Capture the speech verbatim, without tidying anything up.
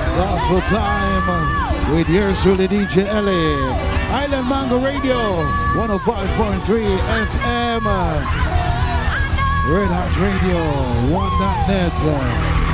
Gospel time with yours truly, D J Ellie. Island Mango Radio, one oh five point three F M. Red Hot Radio, one dot net.